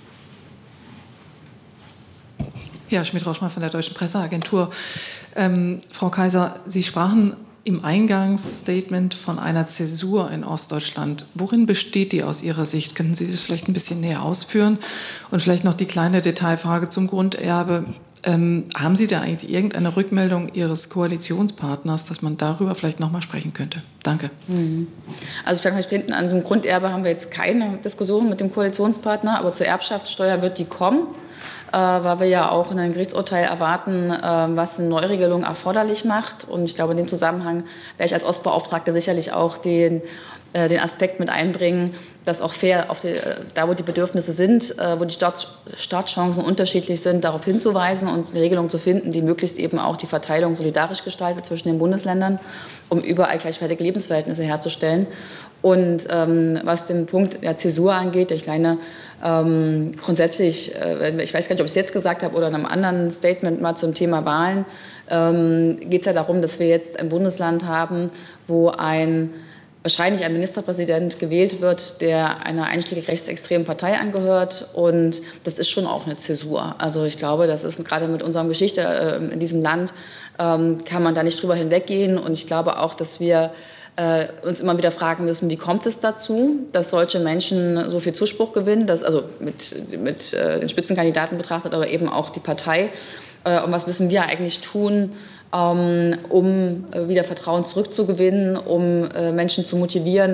Ja, Schmidt-Rauschmann von der Deutschen Presseagentur. Frau Kaiser, Sie sprachen im Eingangsstatement von einer Zäsur in Ostdeutschland. Worin besteht die aus Ihrer Sicht? Könnten Sie das vielleicht ein bisschen näher ausführen? Und vielleicht noch die kleine Detailfrage zum Grunderbe. Haben Sie da eigentlich irgendeine Rückmeldung Ihres Koalitionspartners, dass man darüber vielleicht noch mal sprechen könnte? Danke. Also vielleicht hinten an dem Grunderbe haben wir jetzt keine Diskussion mit dem Koalitionspartner, aber zur Erbschaftssteuer wird die kommen. weil wir ja auch ein Gerichtsurteil erwarten, was eine Neuregelung erforderlich macht. Und ich glaube, in dem Zusammenhang werde ich als Ostbeauftragte sicherlich auch den Aspekt mit einbringen, dass auch fair da, wo die Bedürfnisse sind, wo die Startchancen unterschiedlich sind, darauf hinzuweisen und eine Regelung zu finden, die möglichst eben auch die Verteilung solidarisch gestaltet zwischen den Bundesländern, um überall gleichwertige Lebensverhältnisse herzustellen. Und was den Punkt Zäsur angeht, ich meine, grundsätzlich, ich weiß gar nicht, ob ich es jetzt gesagt habe oder in einem anderen Statement mal zum Thema Wahlen, geht es ja darum, dass wir jetzt ein Bundesland haben, wo wahrscheinlich ein Ministerpräsident gewählt wird, der einer einschlägig rechtsextremen Partei angehört. Und das ist schon auch eine Zäsur. Also ich glaube, das ist gerade mit unserer Geschichte in diesem Land, kann man da nicht drüber hinweggehen. Und ich glaube auch, dass wir uns immer wieder fragen müssen, wie kommt es dazu, dass solche Menschen so viel Zuspruch gewinnen, also mit den Spitzenkandidaten betrachtet, aber eben auch die Partei. Und was müssen wir eigentlich tun, um wieder Vertrauen zurückzugewinnen, um Menschen zu motivieren,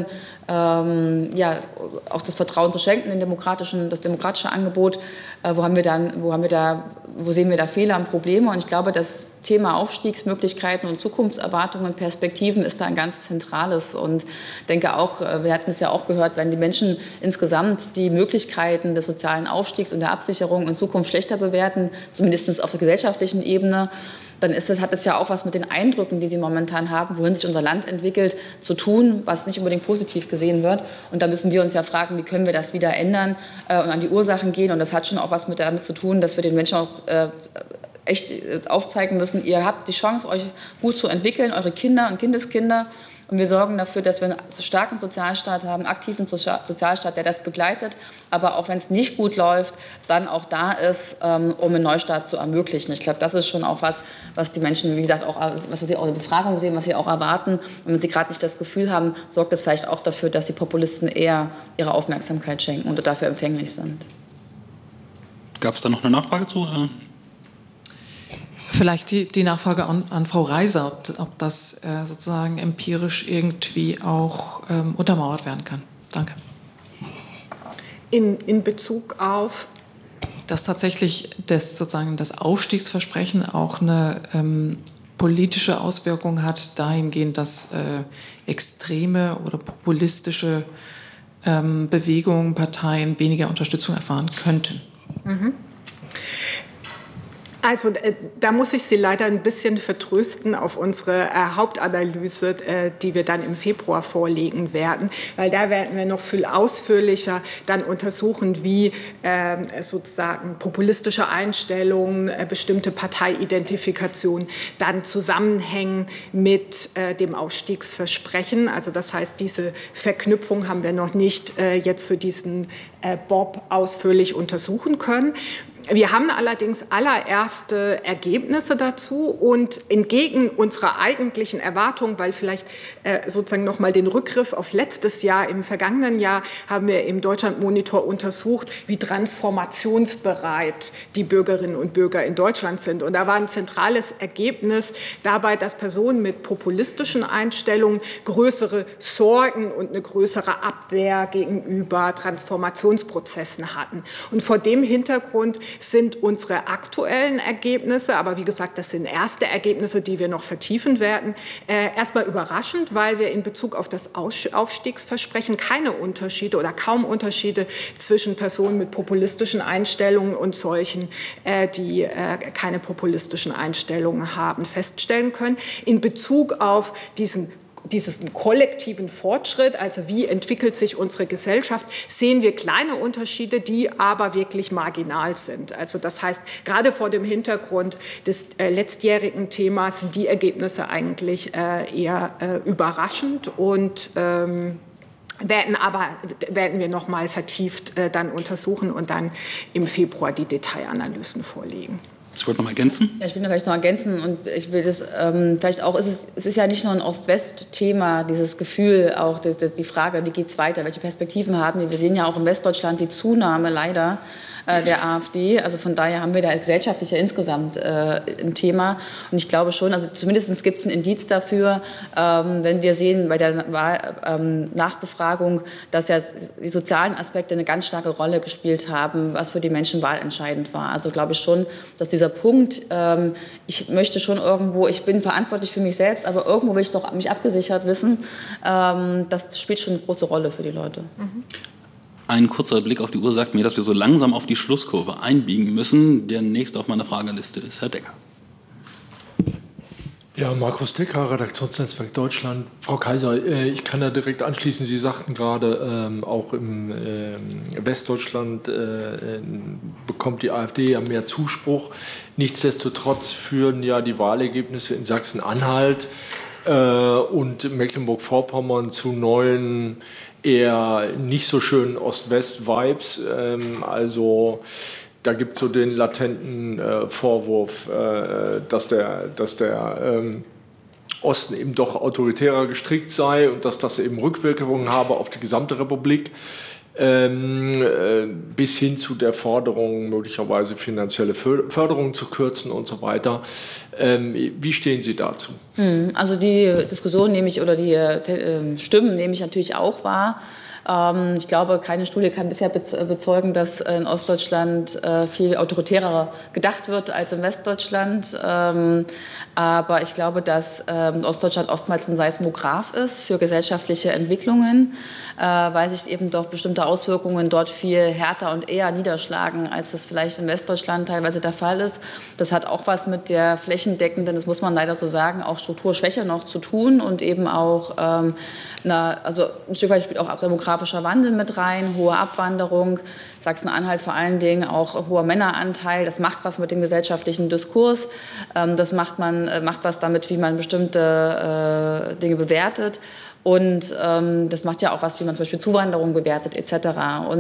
auch das Vertrauen zu schenken, das demokratische Angebot. Wo sehen wir da Fehler und Probleme? Und ich glaube, das Thema Aufstiegsmöglichkeiten und Zukunftserwartungen und Perspektiven ist da ein ganz zentrales. Und denke auch, wir hatten es ja auch gehört, wenn die Menschen insgesamt die Möglichkeiten des sozialen Aufstiegs und der Absicherung in Zukunft schlechter bewerten, zumindest auf der gesellschaftlichen Ebene, dann hat es ja auch was mit den Eindrücken, die sie momentan haben, wohin sich unser Land entwickelt, zu tun, was nicht unbedingt positiv gesehen wird. Und da müssen wir uns ja fragen, wie können wir das wieder ändern und an die Ursachen gehen. Und das hat schon auch was damit zu tun, dass wir den Menschen auch echt aufzeigen müssen, ihr habt die Chance, euch gut zu entwickeln, eure Kinder und Kindeskinder. Und wir sorgen dafür, dass wir einen starken Sozialstaat haben, einen aktiven Sozialstaat, der das begleitet. Aber auch wenn es nicht gut läuft, dann auch da ist, um einen Neustart zu ermöglichen. Ich glaube, das ist schon auch was die Menschen, wie gesagt, auch, was sie auch in der Befragung sehen, was sie auch erwarten. Und wenn sie gerade nicht das Gefühl haben, sorgt das vielleicht auch dafür, dass die Populisten eher ihre Aufmerksamkeit schenken und dafür empfänglich sind. Gab es da noch eine Nachfrage zu? Vielleicht die Nachfrage an Frau Reiser, ob das sozusagen empirisch irgendwie auch untermauert werden kann. Danke. In Bezug auf? Dass tatsächlich das Aufstiegsversprechen auch eine politische Auswirkung hat, dahingehend, dass extreme oder populistische Bewegungen, Parteien weniger Unterstützung erfahren könnten. Mhm. Also da muss ich Sie leider ein bisschen vertrösten auf unsere Hauptanalyse, die wir dann im Februar vorlegen werden, weil da werden wir noch viel ausführlicher dann untersuchen, wie sozusagen populistische Einstellungen, bestimmte Parteiidentifikationen dann zusammenhängen mit dem Aufstiegsversprechen. Also das heißt, diese Verknüpfung haben wir noch nicht jetzt für diesen Bob ausführlich untersuchen können. Wir haben allerdings allererste Ergebnisse dazu und entgegen unserer eigentlichen Erwartung, weil vielleicht sozusagen noch mal den Rückgriff auf letztes Jahr, im vergangenen Jahr haben wir im Deutschlandmonitor untersucht, wie transformationsbereit die Bürgerinnen und Bürger in Deutschland sind. Und da war ein zentrales Ergebnis dabei, dass Personen mit populistischen Einstellungen größere Sorgen und eine größere Abwehr gegenüber Transformationsprozessen hatten. Und vor dem Hintergrund sind unsere aktuellen Ergebnisse, aber wie gesagt, das sind erste Ergebnisse, die wir noch vertiefen werden, erstmal überraschend, weil wir in Bezug auf das Aufstiegsversprechen keine Unterschiede oder kaum Unterschiede zwischen Personen mit populistischen Einstellungen und solchen, die keine populistischen Einstellungen haben, feststellen können. In Bezug auf diesen kollektiven Fortschritt, also wie entwickelt sich unsere Gesellschaft, sehen wir kleine Unterschiede, die aber wirklich marginal sind. Also das heißt, gerade vor dem Hintergrund des letztjährigen Themas sind die Ergebnisse eigentlich eher überraschend und werden wir noch mal vertieft dann untersuchen und dann im Februar die Detailanalysen vorlegen. Ich wollte noch mal ergänzen. Ja, ich will vielleicht noch ergänzen und ich will das vielleicht auch, es ist ja nicht nur ein Ost-West-Thema, dieses Gefühl, auch die Frage, wie geht es weiter, welche Perspektiven haben wir. Wir sehen ja auch in Westdeutschland die Zunahme leider der AfD. Also von daher haben wir da gesellschaftlich ja insgesamt ein Thema. Und ich glaube schon, also zumindest gibt es ein Indiz dafür, wenn wir sehen bei der Nachbefragung, dass ja die sozialen Aspekte eine ganz starke Rolle gespielt haben, was für die Menschen wahlentscheidend war. Also glaube ich schon, dass dieser Punkt, ich möchte schon irgendwo, ich bin verantwortlich für mich selbst, aber irgendwo will ich doch mich abgesichert wissen, das spielt schon eine große Rolle für die Leute. Ein kurzer Blick auf die Uhr sagt mir, dass wir so langsam auf die Schlusskurve einbiegen müssen. Der nächste auf meiner Frageliste ist Herr Decker. Ja, Markus Decker, Redaktionsnetzwerk Deutschland. Frau Kaiser, ich kann da direkt anschließen. Sie sagten gerade, auch im Westdeutschland bekommt die AfD ja mehr Zuspruch. Nichtsdestotrotz führen ja die Wahlergebnisse in Sachsen-Anhalt und Mecklenburg-Vorpommern zu neuen, eher nicht so schönen Ost-West-Vibes. Also da gibt es so den latenten Vorwurf, dass der Osten eben doch autoritärer gestrickt sei und dass das eben Rückwirkungen habe auf die gesamte Republik, bis hin zu der Forderung, möglicherweise finanzielle Förderung zu kürzen und so weiter. Wie stehen Sie dazu? Also die Diskussion nehme ich, oder die Stimmen nehme ich natürlich auch wahr. Ich glaube, keine Studie kann bisher bezeugen, dass in Ostdeutschland viel autoritärer gedacht wird als in Westdeutschland. Aber ich glaube, dass Ostdeutschland oftmals ein Seismograph ist für gesellschaftliche Entwicklungen, weil sich eben doch bestimmte Auswirkungen dort viel härter und eher niederschlagen, als das vielleicht in Westdeutschland teilweise der Fall ist. Das hat auch was mit der flächendeckenden, das muss man leider so sagen, auch Strukturschwäche noch zu tun und eben auch, also ein Stück weit spielt auch demografischer Wandel mit rein, hohe Abwanderung, Sachsen-Anhalt vor allen Dingen auch hoher Männeranteil. Das macht was mit dem gesellschaftlichen Diskurs. Das macht was damit, wie man bestimmte Dinge bewertet. Und das macht ja auch was, wie man zum Beispiel Zuwanderung bewertet etc.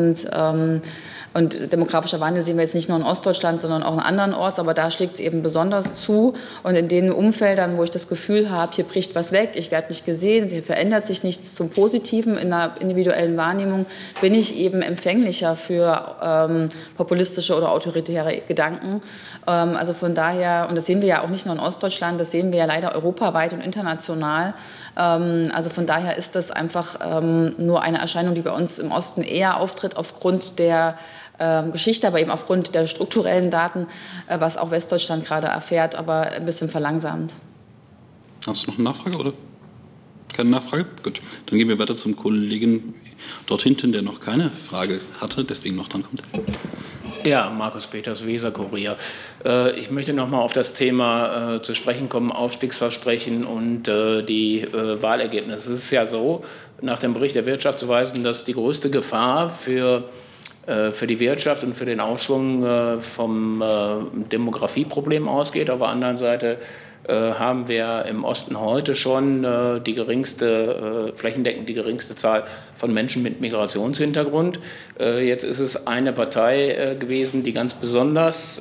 Und demografischer Wandel sehen wir jetzt nicht nur in Ostdeutschland, sondern auch in anderen Orts, aber da schlägt es eben besonders zu. Und in den Umfeldern, wo ich das Gefühl habe, hier bricht was weg, ich werde nicht gesehen, hier verändert sich nichts zum Positiven in der individuellen Wahrnehmung, bin ich eben empfänglicher für populistische oder autoritäre Gedanken. Also von daher, und das sehen wir ja auch nicht nur in Ostdeutschland, das sehen wir ja leider europaweit und international. Also von daher ist das einfach nur eine Erscheinung, die bei uns im Osten eher auftritt aufgrund der Geschichte, aber eben aufgrund der strukturellen Daten, was auch Westdeutschland gerade erfährt, aber ein bisschen verlangsamt. Hast du noch eine Nachfrage oder keine Nachfrage? Gut, dann gehen wir weiter zum Kollegen dort hinten, der noch keine Frage hatte, deswegen noch dran kommt. Ja, Markus Peters, Weser-Kurier. Ich möchte noch mal auf das Thema zu sprechen kommen, Aufstiegsversprechen und die Wahlergebnisse. Es ist ja so, nach dem Bericht der Wirtschaftsweisen, dass die größte Gefahr für die Wirtschaft und für den Aufschwung vom Demografieproblem ausgeht. Auf der anderen Seite haben wir im Osten heute schon flächendeckend die geringste Zahl von Menschen mit Migrationshintergrund. Jetzt ist es eine Partei gewesen, die ganz besonders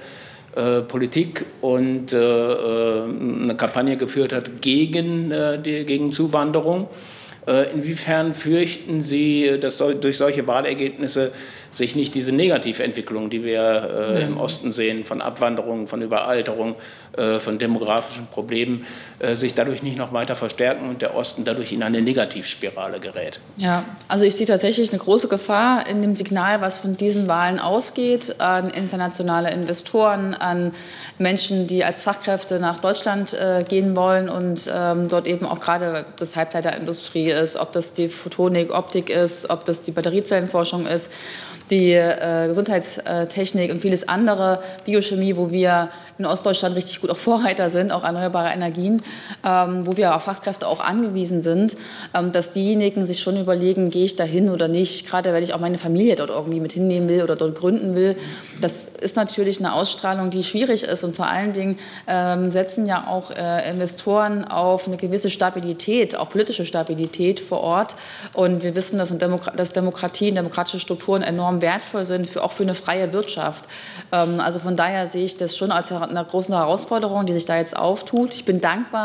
Politik und eine Kampagne geführt hat gegen Zuwanderung. Inwiefern fürchten Sie, dass durch solche Wahlergebnisse sich nicht diese Negativentwicklung, die wir im Osten sehen, von Abwanderung, von Überalterung, von demografischen Problemen, sich dadurch nicht noch weiter verstärken und der Osten dadurch in eine Negativspirale gerät? Ja, also ich sehe tatsächlich eine große Gefahr in dem Signal, was von diesen Wahlen ausgeht, an internationale Investoren, an Menschen, die als Fachkräfte nach Deutschland gehen wollen und dort eben auch gerade das Halbleiterindustrie ist, ob das die Photonik, Optik ist, ob das die Batteriezellenforschung ist, die Gesundheitstechnik und vieles andere, Biochemie, wo wir in Ostdeutschland richtig gut auch Vorreiter sind, auch erneuerbare Energien, wo wir auf Fachkräfte auch angewiesen sind, dass diejenigen sich schon überlegen, gehe ich da hin oder nicht, gerade wenn ich auch meine Familie dort irgendwie mit hinnehmen will oder dort gründen will. Das ist natürlich eine Ausstrahlung, die schwierig ist und vor allen Dingen setzen ja auch Investoren auf eine gewisse Stabilität, auch politische Stabilität vor Ort und wir wissen, dass Demokratien, demokratische Strukturen enorm wertvoll sind, auch für eine freie Wirtschaft. Also von daher sehe ich das schon als eine große Herausforderung, die sich da jetzt auftut. Ich bin dankbar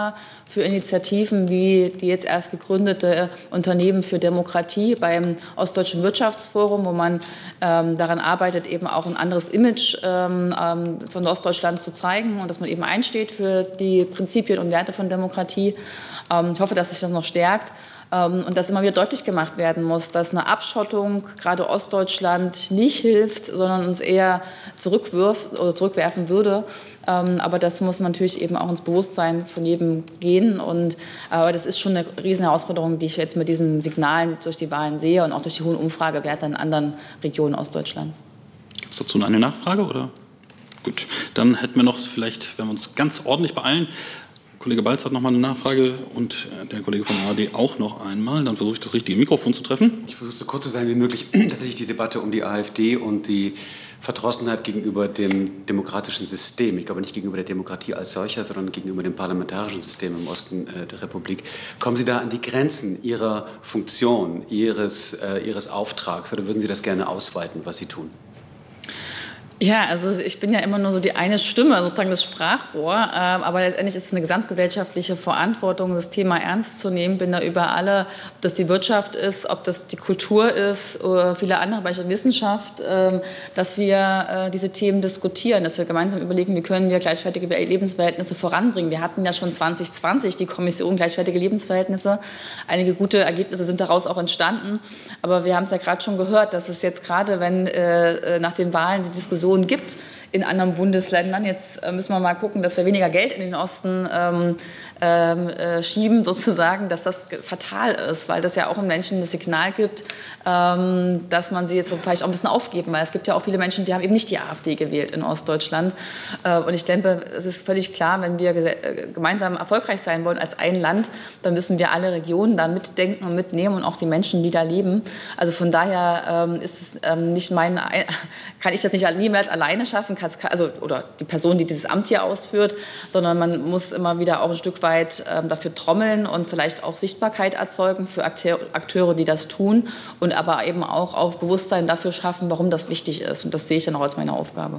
für Initiativen wie die jetzt erst gegründete Unternehmen für Demokratie beim Ostdeutschen Wirtschaftsforum, wo man daran arbeitet, eben auch ein anderes Image von Ostdeutschland zu zeigen und dass man eben einsteht für die Prinzipien und Werte von Demokratie. Ich hoffe, dass sich das noch stärkt. Und dass immer wieder deutlich gemacht werden muss, dass eine Abschottung gerade Ostdeutschland nicht hilft, sondern uns eher zurückwirft oder zurückwerfen würde. Aber das muss natürlich eben auch ins Bewusstsein von jedem gehen. Aber das ist schon eine riesen Herausforderung, die ich jetzt mit diesen Signalen durch die Wahlen sehe und auch durch die hohen Umfragewerte in anderen Regionen Ostdeutschlands. Gibt es dazu eine Nachfrage? Oder? Gut, dann hätten wir noch vielleicht, wenn wir uns ganz ordentlich beeilen, Kollege Balz hat noch mal eine Nachfrage und der Kollege von der ARD auch noch einmal. Dann versuche ich das richtige Mikrofon zu treffen. Ich versuche so kurz zu sein wie möglich. Tatsächlich die Debatte um die AfD und die Verdrossenheit gegenüber dem demokratischen System. Ich glaube nicht gegenüber der Demokratie als solcher, sondern gegenüber dem parlamentarischen System im Osten der Republik. Kommen Sie da an die Grenzen Ihrer Funktion, Ihres Auftrags oder würden Sie das gerne ausweiten, was Sie tun? Ja, also ich bin ja immer nur so die eine Stimme, sozusagen das Sprachrohr, aber letztendlich ist es eine gesamtgesellschaftliche Verantwortung, das Thema ernst zu nehmen. Bin da über alle, ob das die Wirtschaft ist, ob das die Kultur ist oder viele andere Bereiche der Wissenschaft, dass wir diese Themen diskutieren, dass wir gemeinsam überlegen, wie können wir gleichwertige Lebensverhältnisse voranbringen. Wir hatten ja schon 2020 die Kommission Gleichwertige Lebensverhältnisse. Einige gute Ergebnisse sind daraus auch entstanden, aber wir haben es ja gerade schon gehört, dass es jetzt gerade, wenn nach den Wahlen die Diskussion gibt in anderen Bundesländern. Jetzt müssen wir mal gucken, dass wir weniger Geld in den Osten schieben, sozusagen, dass das fatal ist, weil das ja auch im Menschen das Signal gibt, dass man sie jetzt vielleicht auch ein bisschen aufgeben, weil es gibt ja auch viele Menschen, die haben eben nicht die AfD gewählt in Ostdeutschland. Und ich denke, es ist völlig klar, wenn wir gemeinsam erfolgreich sein wollen als ein Land, dann müssen wir alle Regionen da mitdenken und mitnehmen und auch die Menschen, die da leben. Also von daher ist es nicht kann ich das nicht niemals alleine schaffen, oder die Person, die dieses Amt hier ausführt, sondern man muss immer wieder auch ein Stück weit dafür trommeln und vielleicht auch Sichtbarkeit erzeugen für Akteure, die das tun und aber eben auch auf Bewusstsein dafür schaffen, warum das wichtig ist. Und das sehe ich dann auch als meine Aufgabe.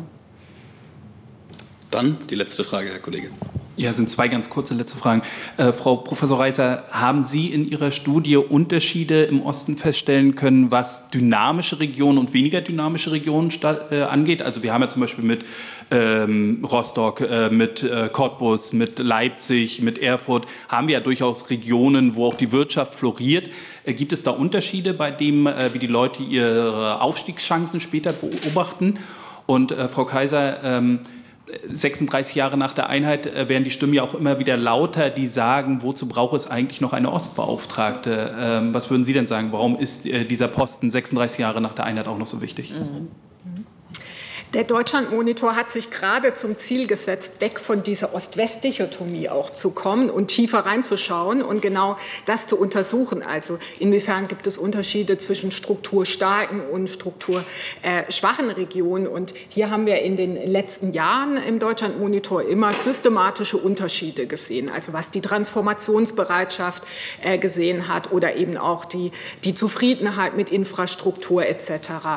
Dann die letzte Frage, Herr Kollege. Ja, es sind zwei ganz kurze letzte Fragen. Frau Professor Reiser, haben Sie in Ihrer Studie Unterschiede im Osten feststellen können, was dynamische Regionen und weniger dynamische Regionen angeht? Also wir haben ja zum Beispiel mit Rostock, mit Cottbus, mit Leipzig, mit Erfurt, haben wir ja durchaus Regionen, wo auch die Wirtschaft floriert. Gibt es da Unterschiede bei dem, wie die Leute ihre Aufstiegschancen später beobachten? Und Frau Kaiser, 36 Jahre nach der Einheit werden die Stimmen ja auch immer wieder lauter, die sagen, wozu braucht es eigentlich noch eine Ostbeauftragte? Was würden Sie denn sagen? Warum ist dieser Posten 36 Jahre nach der Einheit auch noch so wichtig? Der Deutschlandmonitor hat sich gerade zum Ziel gesetzt, weg von dieser Ost-West-Dichotomie auch zu kommen und tiefer reinzuschauen und genau das zu untersuchen. Also inwiefern gibt es Unterschiede zwischen strukturstarken und strukturschwachen Regionen. Und hier haben wir in den letzten Jahren im Deutschlandmonitor immer systematische Unterschiede gesehen. Also was die Transformationsbereitschaft gesehen hat oder eben auch die Zufriedenheit mit Infrastruktur etc.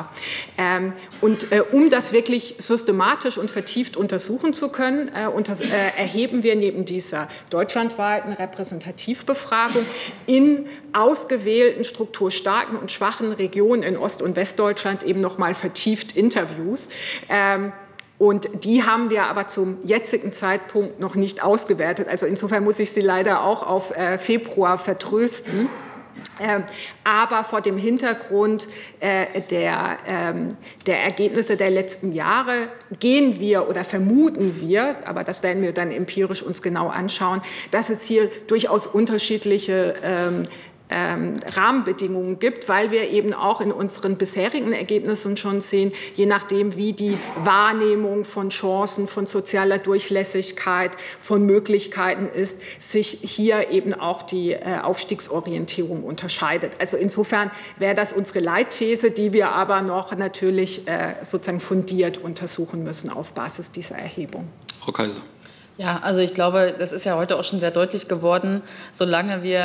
Um das wirklich systematisch und vertieft untersuchen zu können, erheben wir neben dieser deutschlandweiten Repräsentativbefragung in ausgewählten strukturstarken und schwachen Regionen in Ost- und Westdeutschland eben noch mal vertieft Interviews. Und die haben wir aber zum jetzigen Zeitpunkt noch nicht ausgewertet. Also insofern muss ich Sie leider auch auf Februar vertrösten. Aber vor dem Hintergrund der Ergebnisse der letzten Jahre gehen wir oder vermuten wir, aber das werden wir dann empirisch uns genau anschauen, dass es hier durchaus unterschiedliche Rahmenbedingungen gibt, weil wir eben auch in unseren bisherigen Ergebnissen schon sehen, je nachdem, wie die Wahrnehmung von Chancen, von sozialer Durchlässigkeit, von Möglichkeiten ist, sich hier eben auch die Aufstiegsorientierung unterscheidet. Also insofern wäre das unsere Leitthese, die wir aber noch natürlich sozusagen fundiert untersuchen müssen auf Basis dieser Erhebung. Frau Kaiser. Ja, also ich glaube, das ist ja heute auch schon sehr deutlich geworden, solange wir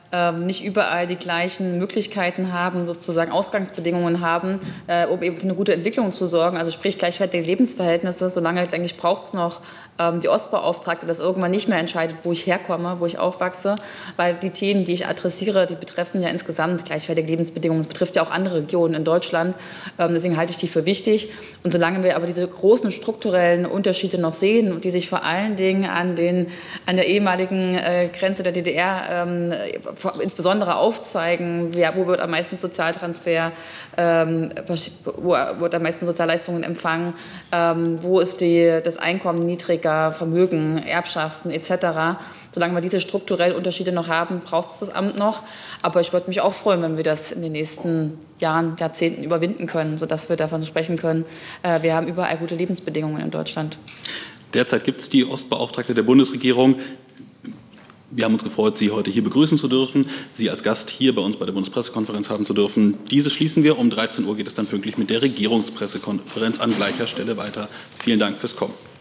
nicht überall die gleichen Möglichkeiten haben, sozusagen Ausgangsbedingungen haben, um eben für eine gute Entwicklung zu sorgen. Also sprich gleichwertige Lebensverhältnisse. Solange, denke ich, braucht es noch die Ostbeauftragte, das irgendwann nicht mehr entscheidet, wo ich herkomme, wo ich aufwachse. Weil die Themen, die ich adressiere, die betreffen ja insgesamt gleichwertige Lebensbedingungen. Das betrifft ja auch andere Regionen in Deutschland. Deswegen halte ich die für wichtig. Und solange wir aber diese großen strukturellen Unterschiede noch sehen und die sich vor allen Dingen an der ehemaligen Grenze der DDR insbesondere aufzeigen, wo wird am meisten Sozialtransfer, wo wird am meisten Sozialleistungen empfangen, wo ist das Einkommen niedriger, Vermögen, Erbschaften etc. Solange wir diese strukturellen Unterschiede noch haben, braucht es das Amt noch. Aber ich würde mich auch freuen, wenn wir das in den nächsten Jahren, Jahrzehnten überwinden können, sodass wir davon sprechen können, wir haben überall gute Lebensbedingungen in Deutschland. Derzeit gibt es die Ostbeauftragte der Bundesregierung. Wir haben uns gefreut, Sie heute hier begrüßen zu dürfen, Sie als Gast hier bei uns bei der Bundespressekonferenz haben zu dürfen. Diese schließen wir. Um 13 Uhr geht es dann pünktlich mit der Regierungspressekonferenz an gleicher Stelle weiter. Vielen Dank fürs Kommen.